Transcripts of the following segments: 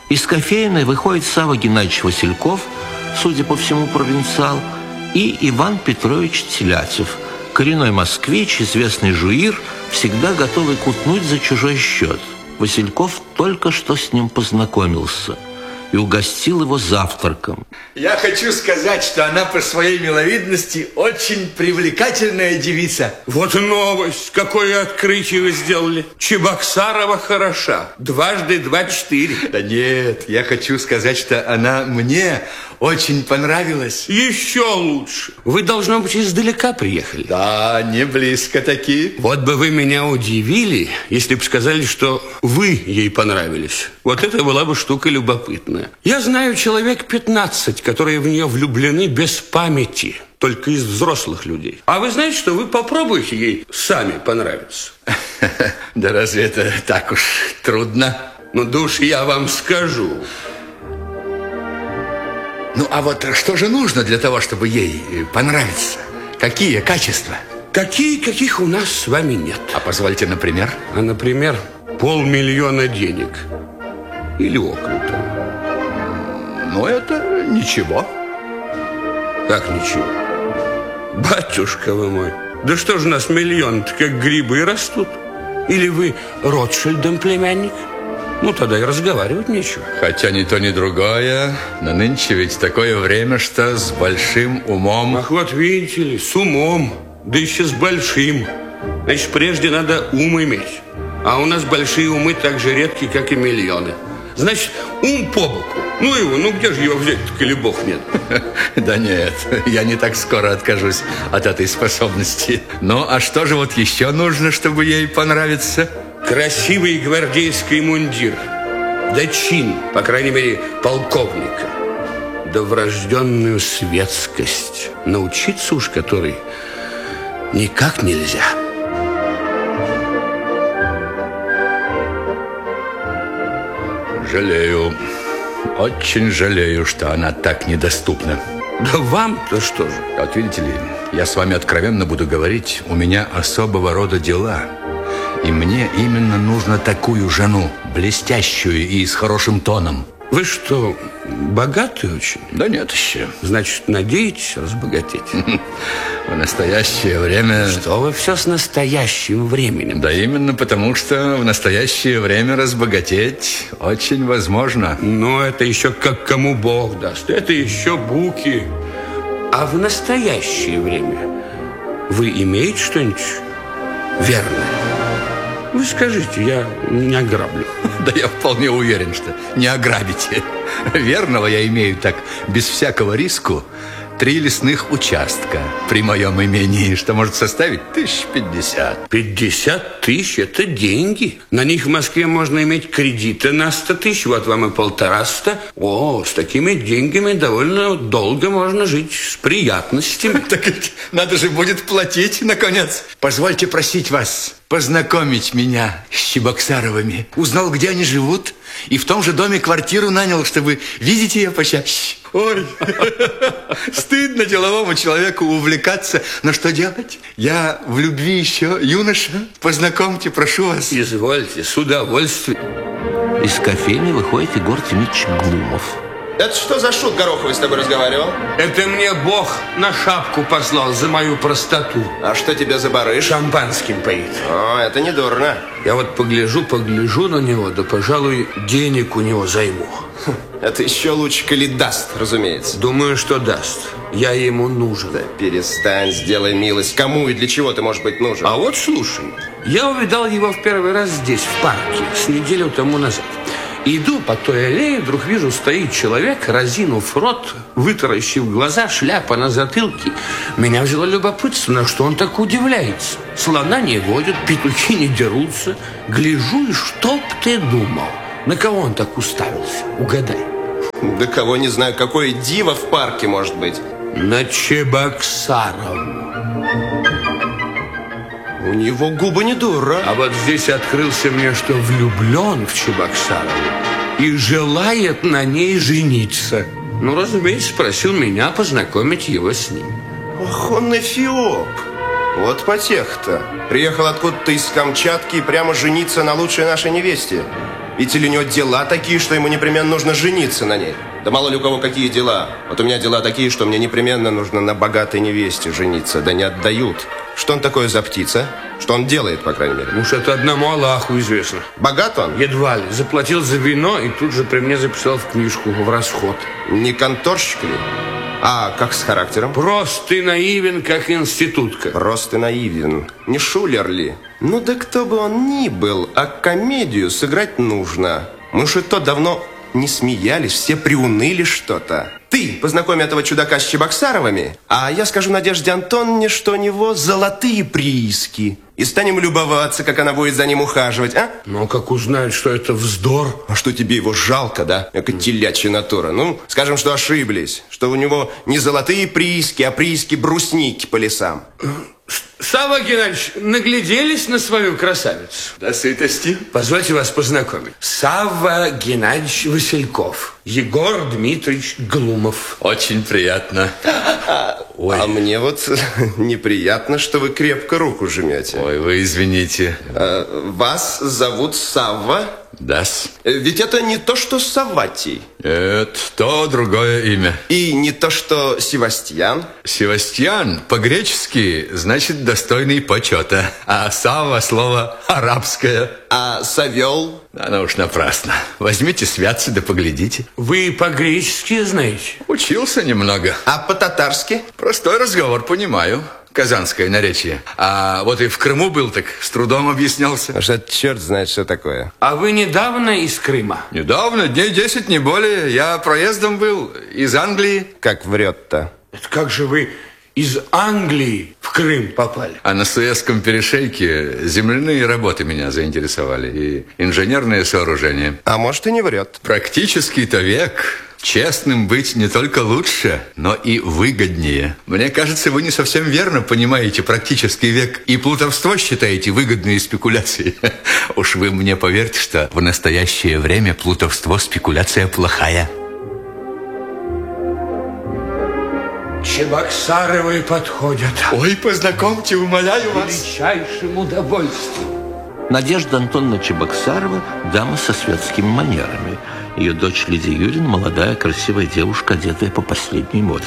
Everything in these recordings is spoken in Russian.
Из кофейной выходит Савва Геннадьевич Васильков, судя по всему, провинциал, и Иван Петрович Телятев, коренной москвич, известный жуир, всегда готовый кутнуть за чужой счет. Васильков только что с ним познакомился и угостил его завтраком. Я хочу сказать, что она по своей миловидности очень привлекательная девица. Вот новость! Какое открытие вы сделали! Чебоксарова хороша. 2 × 2 = 4. Да нет, я хочу сказать, что она мне очень понравилась. Еще лучше. Вы, должно быть, издалека приехали. Да, не близко такие. Вот бы вы меня удивили, если бы сказали, что вы ей понравились. Вот это была бы штука любопытная. Я знаю человек 15, которые в нее влюблены без памяти, только из взрослых людей. А вы знаете, что вы попробуйте ей сами понравиться. Да разве это так уж трудно? Ну, да уж я вам скажу. Ну, а вот что же нужно для того, чтобы ей понравиться? Какие качества? Такие, каких у нас с вами нет. А позвольте, например? А, например, 500 000 денег. Или около того. Ну, это ничего. Как ничего? Батюшка вы мой, да что же у нас миллион-то как грибы растут? Или вы Ротшильдом племянник? Ну, тогда и разговаривать нечего. Хотя ни то, ни другое. Но нынче ведь такое время, что с большим умом. Ах, вот видите ли, с умом, да еще с большим. Значит, прежде надо ум иметь. А у нас большие умы так же редки, как и миллионы. Значит, ум по боку. Ну его, ну где же его взять-то, коли бог нет? Да нет, я не так скоро откажусь от этой способности. Ну, а что же вот еще нужно, чтобы ей понравиться? Красивый гвардейский мундир. Да чин, по крайней мере, полковника. Да врожденную светскость, научиться уж которой никак нельзя. Жалею, очень жалею, что она так недоступна. Да вам-то что же? Вот видите ли, я с вами откровенно буду говорить, у меня особого рода дела. И мне именно нужно такую жену, блестящую и с хорошим тоном. Вы что, богаты очень? Да нет еще. Значит, надеетесь разбогатеть? В настоящее время... Что вы все с настоящим временем? Да именно потому, что в настоящее время разбогатеть очень возможно. Но это еще как кому Бог даст. Это еще буки. А в настоящее время вы имеете что-нибудь верное? Вы скажите, я не ограблю. Да я вполне уверен, что не ограбите. Верного я имею так, без всякого риску, 3 лесных участка при моем имении, что может составить 1050. 50 000 – это деньги. На них в Москве можно иметь кредиты на 100 000, вот вам и 150. О, с такими деньгами довольно долго можно жить, с приятностями. Так надо же будет платить, наконец. Позвольте просить вас познакомить меня с Чебоксаровыми. Узнал, где они живут, и в том же доме квартиру нанял, чтобы видеть ее почаще. Ой, стыдно деловому человеку увлекаться, но что делать? Я в любви еще юноша. Познакомьте, прошу вас. Извольте, с удовольствием. Из кофейни выходит Егор Тимирович Глумов. Это что за шут Гороховый с тобой разговаривал? Это мне Бог на шапку послал за мою простоту. А что тебе за барыш? Шампанским поит. О, это не дурно. Я вот погляжу на него, да, пожалуй, денег у него займу. Это еще лучше, коли даст, разумеется. Думаю, что даст. Я ему нужен. Да перестань, сделай милость. Кому и для чего ты, может быть, нужен? А вот слушай, я увидал его в первый раз здесь, в парке, с неделю тому назад. Иду по той аллее, вдруг вижу, стоит человек, разинув рот, вытаращив глаза, шляпа на затылке. Меня взяло любопытство, на что он так удивляется. Слона не водят, петухи не дерутся. Гляжу, и что б ты думал? На кого он так уставился? Угадай. Да кого не знаю, какое диво в парке может быть. На Чебоксарову. У него губы не дура. А вот здесь открылся мне, что влюблен в Чебоксарову и желает на ней жениться. Ну, разумеется, просил меня познакомить его с ним. Ох, он эфиоп. Вот потех-то. Приехал откуда-то из Камчатки и прямо жениться на лучшей нашей невесте. Ведь или у него дела такие, что ему непременно нужно жениться на ней. Да мало ли у кого какие дела. Вот у меня дела такие, что мне непременно нужно на богатой невесте жениться. Да не отдают. Что он такое за птица? Что он делает, по крайней мере? Уж это одному Аллаху известно. Богат он? Едва ли. Заплатил за вино и тут же при мне записал в книжку в расход. Не конторщик ли? А как с характером? Прост и наивен, как институтка. Просто наивен. Не шулер ли? Ну да кто бы он ни был, а комедию сыграть нужно. Мы уж и то давно не смеялись, все приуныли что-то. Ты познакомь этого чудака с Чебоксаровыми, а я скажу Надежде Антоновне, что у него золотые прииски. И станем любоваться, как она будет за ним ухаживать, а? Но как узнают, что это вздор? А что, тебе его жалко, да? Эка телячья натура. Ну, скажем, что ошиблись. Что у него не золотые прииски, а прииски брусники по лесам. Савва Геннадьевич, нагляделись на свою красавицу? До сытости. Позвольте вас познакомить. Савва Геннадьевич Васильков. Егор Дмитриевич Глумов. Очень приятно. Ой. А мне вот неприятно, что вы крепко руку жмете. Ой, вы извините. Вас зовут Савва? Да-с. Ведь это не то, что Савватий. Это то другое имя. И не то, что Севастьян. Севастьян по-гречески значит достойный почета. А Савва слово арабское. А Савел? Оно уж напрасно. Возьмите святцы да поглядите. Вы по-гречески знаете? Учился немного. А по-татарски? Простой разговор, понимаю. Казанское наречие. А вот и в Крыму был, так с трудом объяснялся. Потому что черт знает, что такое. А вы недавно из Крыма? Недавно, дней 10, не более. Я проездом был из Англии. Как врет-то? Это как же вы из Англии в Крым попали? А на Суэцком перешейке земляные работы меня заинтересовали. И инженерные сооружения. А может, и не врет. Практический-то век. Честным быть не только лучше, но и выгоднее. Мне кажется, вы не совсем верно понимаете практический век и плутовство считаете выгодные спекуляции. Уж вы мне поверьте, что в настоящее время плутовство спекуляция плохая. Чебоксаровы подходят. Ой, познакомьте, умоляю вас. Величайшим удовольствием. Надежда Антоновна Чебоксарова – дама со светскими манерами. Ее дочь Лидия Юрьевна – молодая, красивая девушка, одетая по последней моде.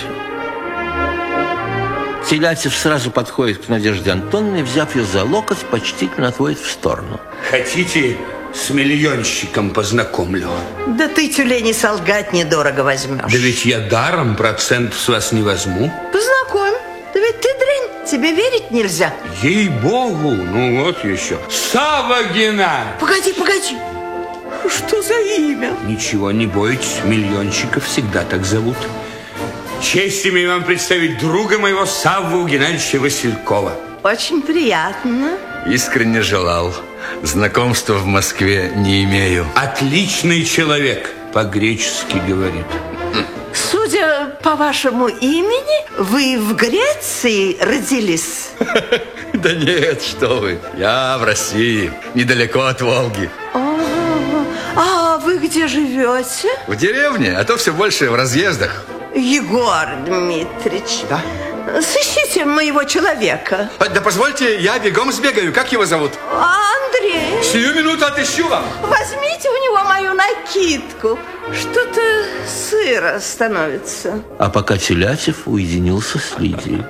Телятев сразу подходит к Надежде Антоновне, взяв ее за локоть, почтительно отводит в сторону. Хотите, с миллионщиком познакомлю? Да ты, тюлень, солгать недорого возьмешь. Да ведь я даром процент с вас не возьму. Познакомь. Да ведь ты дрянь, тебе верить нельзя. Ей-богу, ну вот еще. Савва Геннадьевич! Погоди. Что за имя? Ничего, не бойтесь, миллионщиков всегда так зовут. Честь имею вам представить друга моего Савву Геннадьевича Василькова. Очень приятно. Искренне желал. Знакомства в Москве не имею. Отличный человек, по-гречески говорит. Судя по вашему имени, вы в Греции родились? Да нет, что вы. Я в России, недалеко от Волги. А вы где живете? В деревне, а то все больше в разъездах. Егор Дмитриевич. Да? Сыщите моего человека. Да позвольте, я бегом сбегаю. Как его зовут? Андрей. Сию минуту отыщу вам. Возьмите у него мою накидку. Что-то сыро становится. А пока Телятев уединился с Лидией.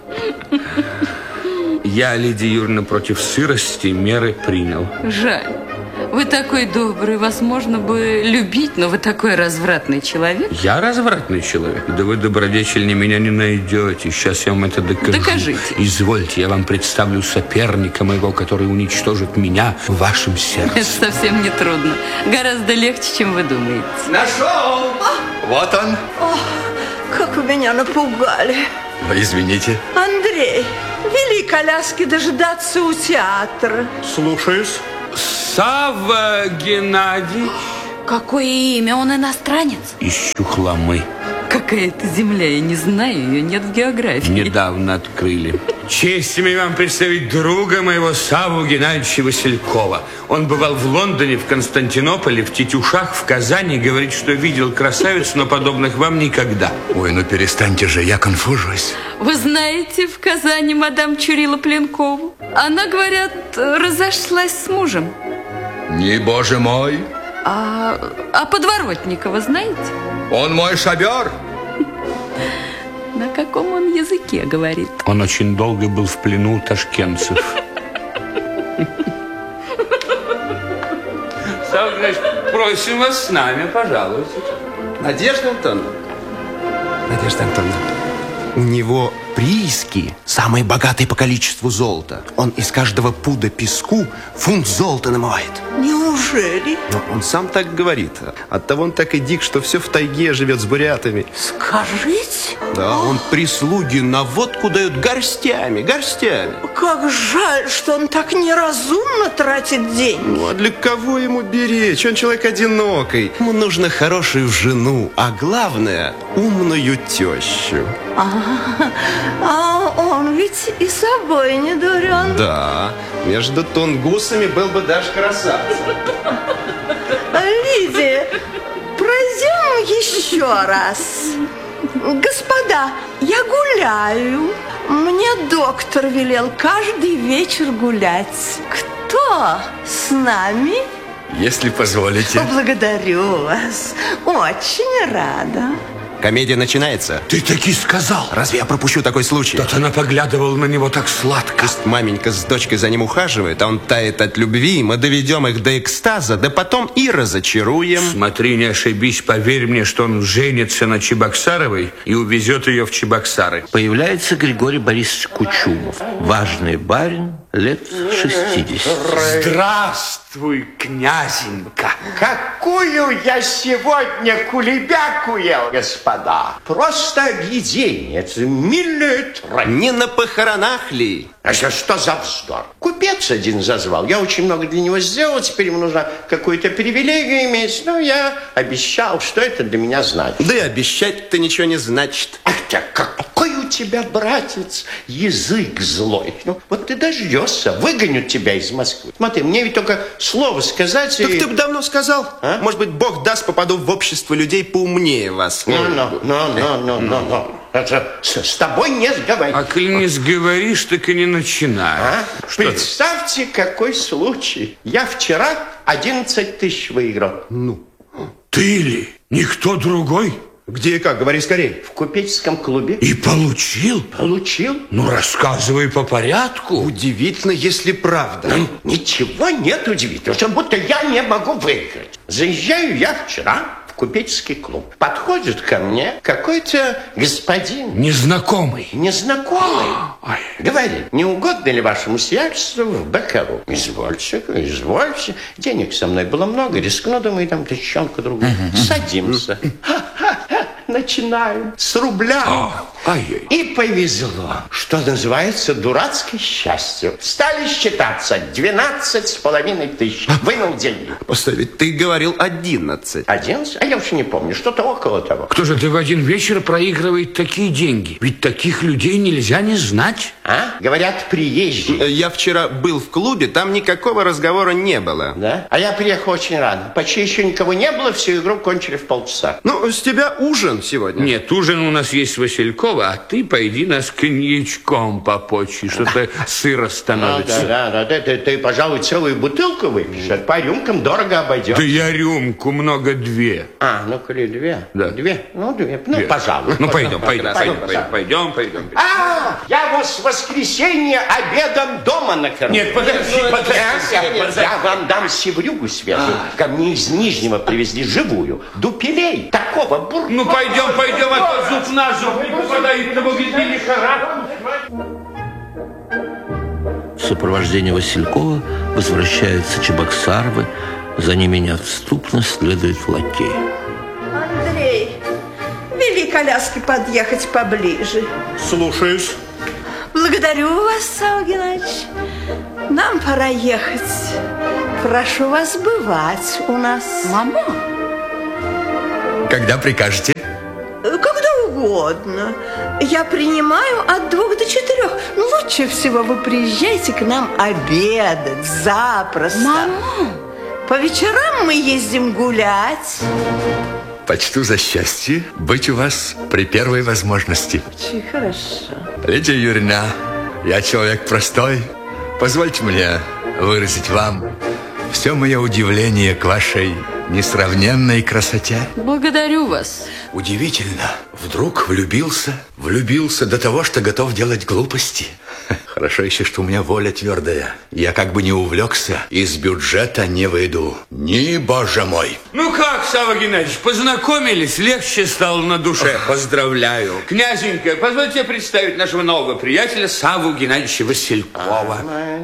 Я, Лидия Юрьевна, против сырости меры принял. Жаль. Вы такой добрый, вас можно бы любить, но вы такой развратный человек. Я развратный человек? Да вы, добродетельнее, меня не найдете. Сейчас я вам это докажу. Докажите. Извольте, я вам представлю соперника моего, который уничтожит меня в вашем сердце. Это совсем не трудно. Гораздо легче, чем вы думаете. Нашел! Вот он. Как вы меня напугали. Извините. Андрей, вели коляски дожидаться у театра. Слушаюсь. Савва Геннадьевич. Какое имя? Он иностранец? Ищу хламы. Какая-то земля, я не знаю, ее нет в географии. Недавно открыли. Честь имею вам представить друга моего Савву Геннадьевича Василькова. Он бывал в Лондоне, в Константинополе, в Тетюшах, в Казани. Говорит, что видел красавиц, но подобных вам никогда. Ой, ну перестаньте же, я конфужусь. Вы знаете в Казани мадам Чурила Пленкову? Она, говорят, разошлась с мужем. Не, боже мой, А Подворотникова знаете? Он мой шофер. На каком он языке говорит? Он очень долго был в плену у ташкентцев. Просим вас с нами, пожалуйста. Надежда Антоновна. У него прииски самые богатые по количеству золота. Он из каждого пуда песку фунт золота намывает. Неужели? Но он сам так говорит. Оттого он так и дик, что все в тайге живет с бурятами. Скажите. Да, он прислуги на водку дает горстями. Как жаль, что он так неразумно тратит деньги. Ну, а для кого ему беречь? Он человек одинокий. Ему нужно хорошую жену, а главное, умную тещу. А он ведь и собой не дурен. Да, между тунгусами был бы даже красавцем. Лидия, пройдем еще раз. Господа, я гуляю. Мне доктор велел каждый вечер гулять. Кто с нами? Если позволите. Благодарю вас. Очень рада. Комедия начинается. Ты таки сказал. Разве я пропущу такой случай? Тот она поглядывала на него так сладко. Пусть маменька с дочкой за ним ухаживает, а он тает от любви, мы доведем их до экстаза, да потом и разочаруем. Смотри, не ошибись, поверь мне, что он женится на Чебоксаровой и увезет ее в Чебоксары. Появляется Григорий Борисович Кучумов, важный барин, лет 60. Здравствуй, князенька. Какую я сегодня кулебяку ел, господа. Просто объедение, это милая традиция. Не на похоронах ли? А что за вздор? Купец один зазвал. Я очень много для него сделал. Теперь ему нужно какую-то привилегию иметь. Но я обещал, что это для меня значит. Да и обещать-то ничего не значит. Ах ты, какой у тебя, братец, язык злой. Ну, вот ты дождешься, выгонят тебя из Москвы. Смотри, мне ведь только слово сказать. Так ты бы давно сказал. А? Может быть, Бог даст, попаду в общество людей поумнее вас. Ну. С тобой не сговоришь. А коли не сговоришь, так и не начинай. Представьте, какой случай. Я вчера 11 тысяч выиграл. Ну, ты ли? Никто другой? Где и как? Говори скорее. В купеческом клубе. И получил? Получил. Ну, рассказывай по порядку. Удивительно, если правда. Ничего нет удивительного, что будто я не могу выиграть. Заезжаю я вчера в купеческий клуб. Подходит ко мне какой-то господин. Незнакомый. Незнакомый. Говорит, не угодно ли вашему сиятельству в Бакалу? Извольте. Денег со мной было много, рискну, думаю, там тысячонку другую. Садимся. Начинаем с рубля. И повезло, что называется, дурацкое счастье. Стали считаться 12,5 тысяч. Вынул деньги. Постой, ты говорил 11. 11? А я вообще не помню, что-то около того. Кто же ты в один вечер проигрывает такие деньги? Ведь таких людей нельзя не знать. Говорят, приезжие. Я вчера был в клубе, там никакого разговора не было. Да? А я приехал очень рано. Почти еще никого не было, всю игру кончили в полчаса. Ну, с тебя ужин сегодня. Нет, ужин у нас есть Василькова, а ты пойди нас коньячком попочи, что-то сыро становится. Да. Ты, пожалуй, целую бутылку выпьешь. По рюмкам дорого обойдется. Да я рюмку, много две. Ну, коли две. Да. Две? Ну, две. Ну, пожалуй. Ну, пойдем. Пойдем. Я вас в воскресенье обедом дома накормлю. Нет, подожди. Я вам дам севрюгу свежую. Ко мне из Нижнего привезли живую. Дупелей. Такого бурка. Ну, пойдем, а то зуб на зуб не попадает, того видно лихорадку. В сопровождении Василькова возвращаются Чебоксаровы. За ними неотступно следует лакей. Андрей, вели коляски подъехать поближе. Слушаюсь. Благодарю вас, Савва Геннадьевич. Нам пора ехать. Прошу вас бывать у нас. Мама? Когда прикажете? Когда угодно. Я принимаю от 2 до 4. Ну, лучше всего вы приезжайте к нам обедать запросто. Мама! По вечерам мы ездим гулять. Почту за счастье быть у вас при первой возможности. Очень хорошо. Лидия Юрьевна, я человек простой. Позвольте мне выразить вам все мое удивление к вашей несравненной красоте. Благодарю вас. Удивительно. Вдруг влюбился до того, что готов делать глупости. Хорошо еще, что у меня воля твердая. Я как бы не увлекся, из бюджета не выйду. Ни, боже мой. Ну как, Савва Геннадьевич, познакомились, легче стало на душе. Поздравляю. Князенька, позвольте представить нашего нового приятеля Савву Геннадьевича Василькова.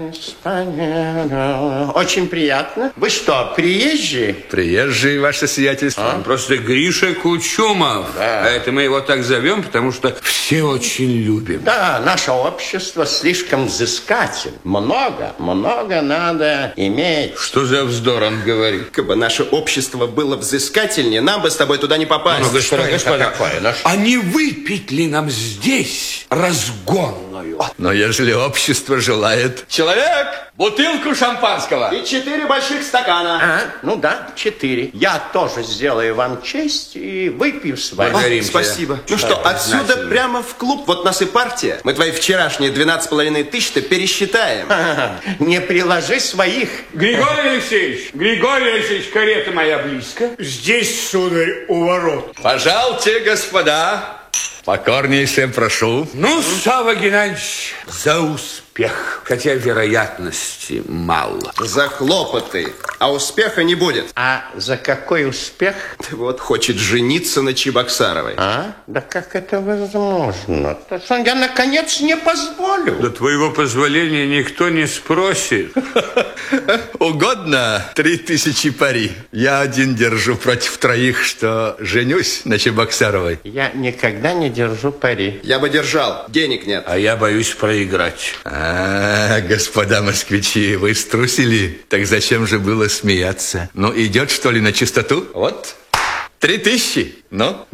Очень приятно. Вы что, приезжие? Приезжий, ваше сиятельство. Он просто Гриша Кучумов. Да. Это мы его так зовем, потому что все очень любим. Да, наше общество слишком взыскательно. Много надо иметь. Что за вздор он говорит? Как бы наше общество было взыскательнее, нам бы с тобой туда не попасть. Ну, господа, такое? а не выпить ли нам здесь разгонную? Но если общество желает... Человек, бутылку шампанского. И 4 больших стакана. Ну да, 4. Я тоже сделаю вам честь и выпью с вами. Благодарим. Спасибо. Ну что, отсюда признательно. прямо в клуб. Вот нас и партия. Мы твои вчерашние 12,5 тысяч-то пересчитаем. Не приложи своих. Григорий Алексеевич, карета моя близко. Здесь, сударь, у ворот. Пожалуйте, господа. Покорнейше прошу. Ну, Савва Геннадьевич, за успех. Хотя вероятности мало. За хлопоты. А успеха не будет. А за какой успех? Ты вот хочет жениться на Чебоксаровой. Да как это возможно? Я, наконец, не позволю. До твоего позволения никто не спросит. Угодно 3000 пари. Я один держу против троих, что женюсь на Чебоксаровой. Я никогда не держу пари. Я бы держал. Денег нет. А я боюсь проиграть. Господа москвичи, вы струсили. Так зачем же было смеяться? Ну, идет, что ли, на чистоту? Вот, 3000. Ну.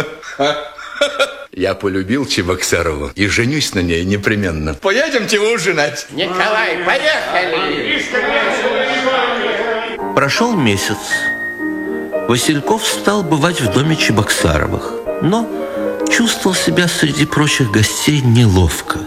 Я полюбил Чебоксарову и женюсь на ней непременно. Поедемте ужинать. Николай, поехали! Прошел месяц. Васильков стал бывать в доме Чебоксаровых, но чувствовал себя среди прочих гостей неловко.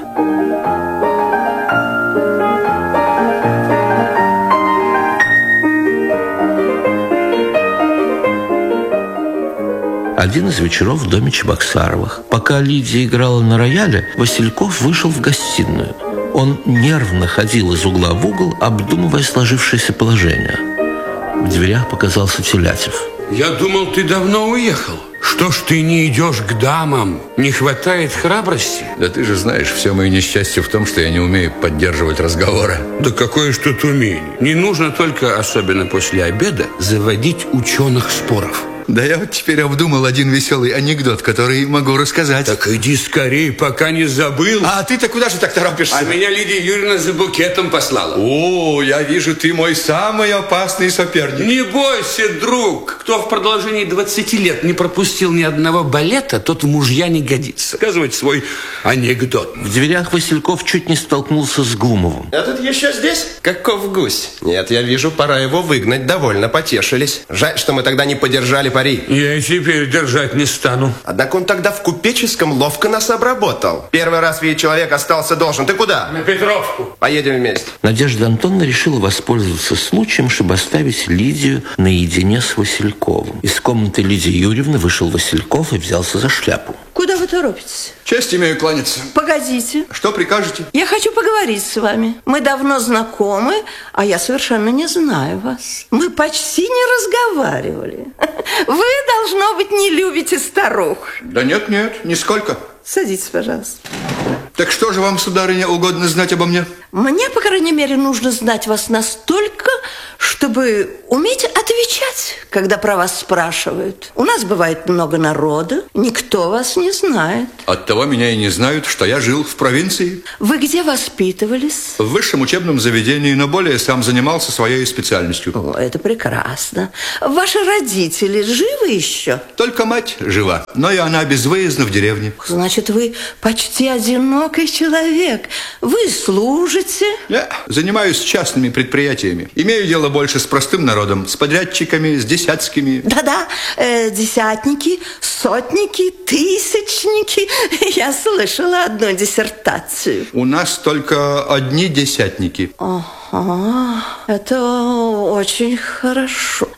Один из вечеров в доме Чебоксаровых. Пока Лидия играла на рояле, Васильков вышел в гостиную. Он нервно ходил из угла в угол, обдумывая сложившееся положение. В дверях показался Телятев. Я думал, ты давно уехал. Что ж ты не идешь к дамам? Не хватает храбрости? Да ты же знаешь, все мое несчастье в том, что я не умею поддерживать разговоры. Да какое ж тут умение? Не нужно только, особенно после обеда, заводить ученых споров. Да я вот теперь обдумал один веселый анекдот, который могу рассказать. Так иди скорей, пока не забыл. А ты-то куда же так торопишься? А меня Лидия Юрьевна за букетом послала. О, я вижу, ты мой самый опасный соперник. Не бойся, друг. Кто в продолжении 20 лет не пропустил ни одного балета, тот в мужья не годится. Сказывать свой анекдот. В дверях Васильков чуть не столкнулся с Глумовым. Этот еще здесь? Каков гусь? Нет, я вижу, пора его выгнать. Довольно потешились. Жаль, что мы тогда не поддержали пари. Я и теперь держать не стану. Однако он тогда в купеческом ловко нас обработал. Первый раз ведь человек остался должен. Ты куда? На Петровку. Поедем вместе. Надежда Антоновна решила воспользоваться случаем, чтобы оставить Лидию наедине с Васильковым. Из комнаты Лидии Юрьевны вышел Васильков и взялся за шляпу. Куда вы торопитесь? Честь имею кланяться. Погодите. Что прикажете? Я хочу поговорить с вами. Мы давно знакомы, а я совершенно не знаю вас. Мы почти не разговаривали. Вы, должно быть, не любите старух. Да нет, нисколько. Садитесь, пожалуйста. Так что же вам, сударыня, угодно знать обо мне? Мне, по крайней мере, нужно знать вас настолько, чтобы уметь отвечать, когда про вас спрашивают. У нас бывает много народа, никто вас не знает. Оттого меня и не знают, что я жил в провинции. Вы где воспитывались? В высшем учебном заведении, но более сам занимался своей специальностью. О, это прекрасно. Ваши родители живы еще? Только мать жива, но и она безвыездна в деревне. Значит, вы почти одинокий человек. Вы служите? Я занимаюсь частными предприятиями. Имею дело больше с простым народом, с подрядчиками, с десятскими. Да-да, десятники, сотники, тысячники. Я слышала одну диссертацию. У нас только одни десятники. Ага, это очень хорошо.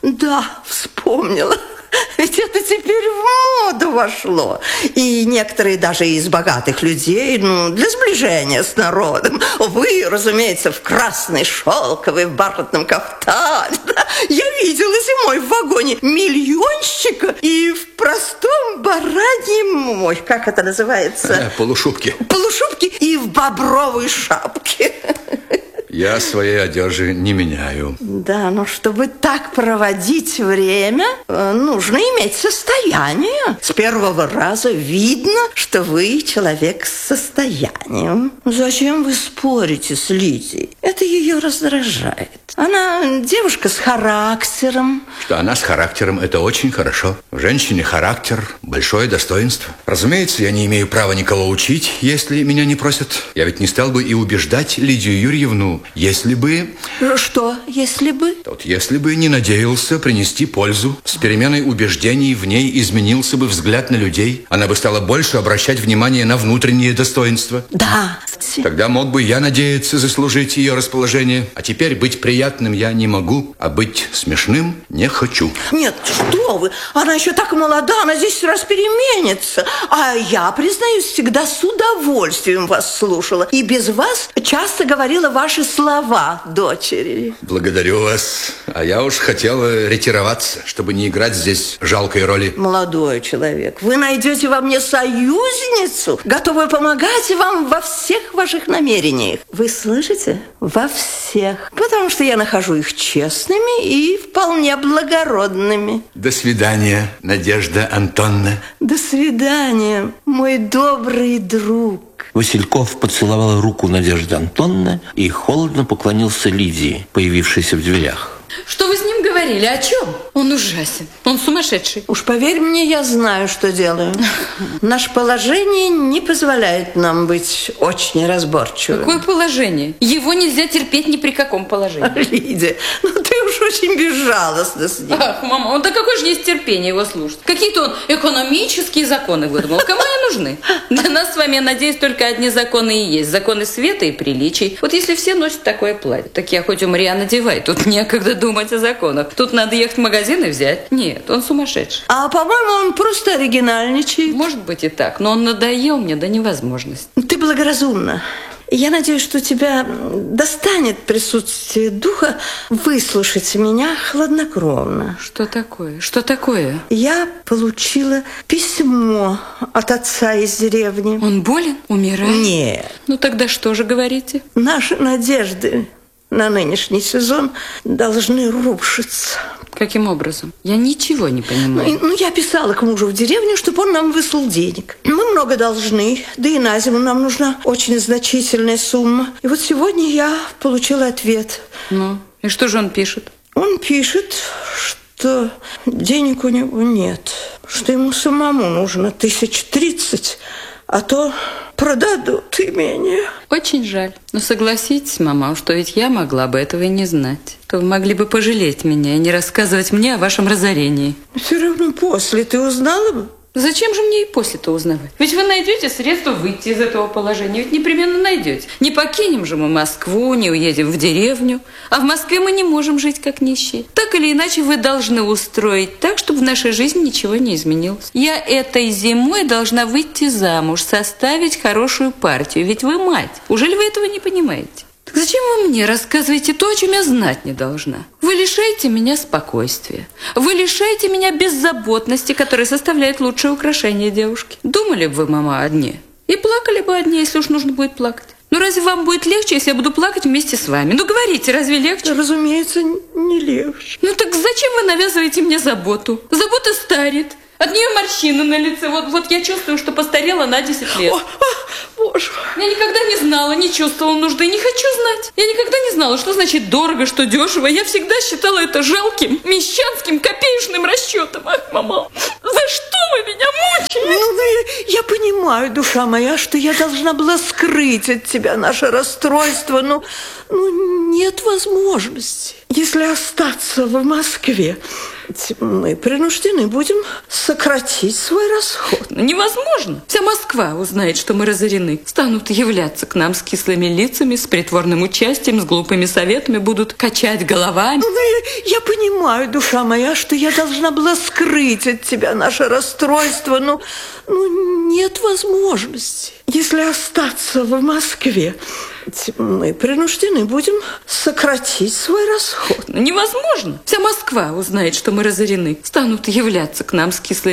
Да, вспомнила. Ведь это теперь в моду вошло. И некоторые даже из богатых людей, для сближения с народом. Вы, разумеется, в красной шелковой, в бархатном кафтане. Я видела зимой в вагоне миллионщика и в простом бараньем, как это называется? Полушубки. Полушубки и в бобровой шапке. Я своей одежды не меняю. Да, но чтобы так проводить время, нужно иметь состояние. С первого раза видно, что вы человек с состоянием. Зачем вы спорите с Лидией? Это ее раздражает. Она девушка с характером. Что она с характером, это очень хорошо. В женщине характер – большое достоинство. Разумеется, я не имею права никого учить, если меня не просят. Я ведь не стал бы и убеждать Лидию Юрьевну, если бы... Что, если бы? Вот если бы не надеялся принести пользу. С переменой убеждений в ней изменился бы взгляд на людей. Она бы стала больше обращать внимание на внутренние достоинства. Да. Тогда мог бы я надеяться заслужить ее расположение. А теперь быть приятным я не могу, а быть смешным не хочу. Нет, что вы, она еще так молода, она 10 раз переменится. А я, признаюсь, всегда с удовольствием вас слушала. И без вас часто говорила ваши слова дочери. Благодарю вас. А я уж хотела ретироваться, чтобы не играть здесь жалкой роли. Молодой человек, вы найдете во мне союзницу, готовую помогать вам во всех ваших намерениях. Вы слышите? Во всех. Потому что я нахожу их честными и вполне благородными. До свидания, Надежда Антоновна. До свидания, мой добрый друг. Васильков поцеловал руку Надежды Антоновны и холодно поклонился Лидии, появившейся в дверях. Что вы с ним говорили? О чем? Он ужасен. Он сумасшедший. Уж поверь мне, я знаю, что делаю. Наше положение не позволяет нам быть очень разборчивыми. Какое положение? Его нельзя терпеть ни при каком положении. Лидия, ты уж очень безжалостна с ним. Ах, мама, да какое же есть терпение его слушать? Какие-то он экономические законы выдумал. Кому они нужны? Для нас с вами, я надеюсь, только одни законы и есть. Законы света и приличий. Вот если все носят такое платье, так я хоть умри, а надевай. Тут некогда думать о законах. Тут надо ехать в магазин и взять. Нет, он сумасшедший. А, по-моему, он просто оригинальничает. Может быть и так, но он надоел мне до невозможности. Ты благоразумна. Я надеюсь, что тебя достанет присутствие духа выслушать меня хладнокровно. Что такое? Что такое? Я получила письмо от отца из деревни. Он болен? Умирает? Нет. Ну тогда что же говорите? Наши надежды на нынешний сезон должны рушиться. Каким образом? Я ничего не понимаю. Я писала к мужу в деревню, чтобы он нам выслал денег. Мы много должны, да и на зиму нам нужна очень значительная сумма. И вот сегодня я получила ответ. Ну, и что же он пишет? Он пишет, что денег у него нет, что ему самому нужно 1030, а то продадут имение. Очень жаль. Но согласитесь, мама, что ведь я могла бы этого и не знать. То вы могли бы пожалеть меня и не рассказывать мне о вашем разорении. Все равно после ты узнала бы. Зачем же мне и после-то узнавать? Ведь вы найдете средства выйти из этого положения. Ведь непременно найдете. Не покинем же мы Москву, не уедем в деревню. А в Москве мы не можем жить как нищие. Так или иначе вы должны устроить так, чтобы в нашей жизни ничего не изменилось. Я этой зимой должна выйти замуж, составить хорошую партию. Ведь вы мать. Ужели вы этого не понимаете? Так зачем вы мне рассказываете то, о чем я знать не должна? Вы лишаете меня спокойствия. Вы лишаете меня беззаботности, которая составляет лучшее украшение девушки. Думали бы вы, мама, о дне? И плакали бы о дне, если уж нужно будет плакать. Ну разве вам будет легче, если я буду плакать вместе с вами? Ну говорите, разве легче? Разумеется, не легче. Ну так зачем вы навязываете мне заботу? Забота старит. От нее морщины на лице. Вот я чувствую, что постарела на 10 лет. Боже. Я никогда не знала, не чувствовала нужды, не хочу знать. Я никогда не знала, что значит дорого, что дешево. Я всегда считала это жалким, мещанским, копеечным расчетом. Ах, мама, за что вы меня мучаете? Я понимаю, душа моя, что я должна была скрыть от тебя наше расстройство, но нет возможности. Если остаться в Москве, Мы принуждены будем сократить свой расход. Невозможно. Вся Москва узнает, что мы разорены. Станут являться к нам с кислыми лицами, с притворным участием, с глупыми советами, будут качать головами. Я понимаю, душа моя, что я должна была скрыть от тебя наше расстройство, но нет возможности. Если остаться в Москве, мы принуждены будем сократить свой расход. Невозможно. Вся Москва узнает, что мы разорены. Станут являться к нам с кислыми